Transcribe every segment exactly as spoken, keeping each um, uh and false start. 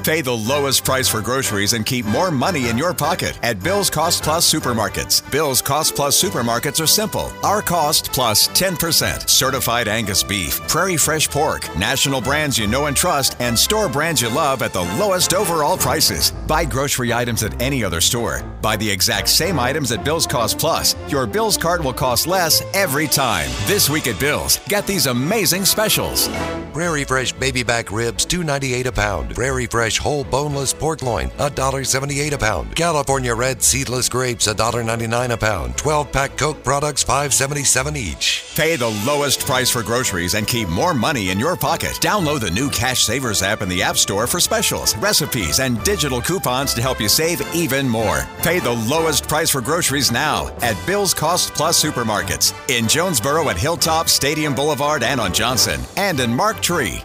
Pay the lowest price for groceries and keep more money in your pocket at Bill's Cost Plus Supermarkets. Bill's Cost Plus Supermarkets are simple. Our cost plus ten percent. Certified Angus beef, Prairie Fresh pork, national brands you know and trust, and store brands you love at the lowest overall prices. Buy grocery items at any other store. Buy the exact same items at Bill's Cost Plus. Your Bill's cart will cost less every time. This week at Bill's, get these amazing specials. Prairie Fresh baby back ribs, two ninety-eight a pound. Prairie Fresh whole boneless pork loin, one seventy-eight a pound. California red seedless grapes, one ninety-nine a pound. twelve pack Coke products, five seventy-seven each. Pay the lowest price for groceries and keep more money in your pocket. Download the new Cash Savers app in the App Store for specials, recipes, and digital coupons to help you save even more. Pay the lowest price for groceries now at Bill's Cost Plus Supermarkets in Jonesboro at Hilltop, Stadium Boulevard, and on Johnson, and in Mark Tree.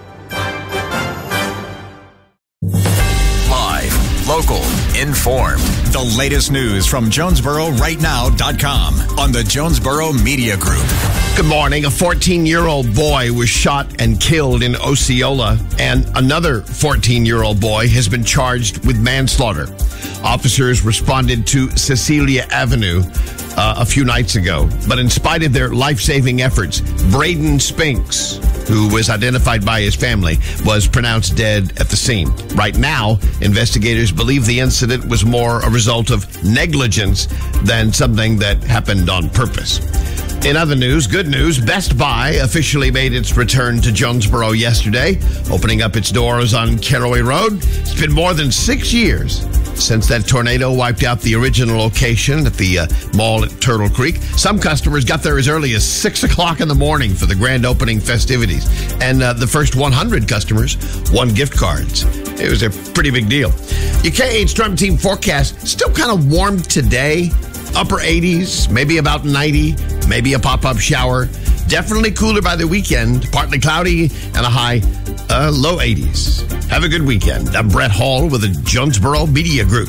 Live, local, informed. The latest news from Jonesboro Right Now dot com on the Jonesboro Media Group. Good morning. A fourteen-year-old boy was shot and killed in Osceola, and another fourteen-year-old boy has been charged with manslaughter. Officers responded to Cecilia Avenue uh, a few nights ago, but in spite of their life-saving efforts, Braden Spinks, who was identified by his family, was pronounced dead at the scene. Right now, investigators believe the incident was more a result of negligence than something that happened on purpose. In other news, good news, Best Buy officially made its return to Jonesboro yesterday, opening up its doors on Caraway Road. It's been more than six years since that tornado wiped out the original location at the uh, mall at Turtle Creek. Some customers got there as early as six o'clock in the morning for the grand opening festivities. And uh, the first one hundred customers won gift cards. It was a pretty big deal. Your K eight Storm Team forecast, still kind of warm today. Upper eighties, maybe about ninety, maybe a pop-up shower. Definitely cooler by the weekend, partly cloudy, and a high uh, low eighties. Have a good weekend. I'm Brett Hall with the Jonesboro Media Group.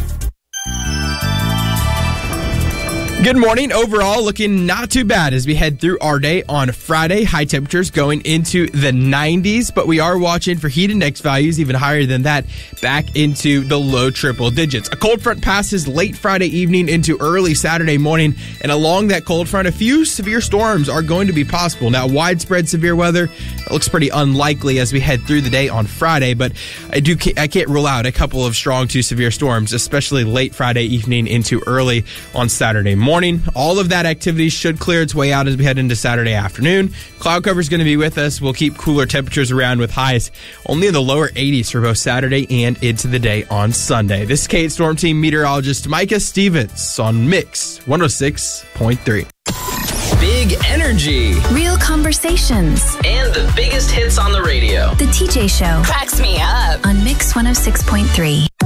Good morning. Overall, looking not too bad as we head through our day on Friday. High temperatures going into the nineties, but we are watching for heat index values even higher than that, back into the low triple digits. A cold front passes late Friday evening into early Saturday morning, and along that cold front, a few severe storms are going to be possible. Now, widespread severe weather looks pretty unlikely as we head through the day on Friday, but I do I can't rule out a couple of strong to severe storms, especially late Friday evening into early on Saturday morning. All of that activity should clear its way out as we head into Saturday afternoon. Cloud cover is going to be with us. We'll keep cooler temperatures around with highs only in the lower eighties for both Saturday and into the day on Sunday. This is K eight Storm Team meteorologist Micah Stevens on Mix one oh six point three. Big energy. Real conversations. And the biggest hits on the radio. The T J Show. Cracks me up. On Mix one oh six point three.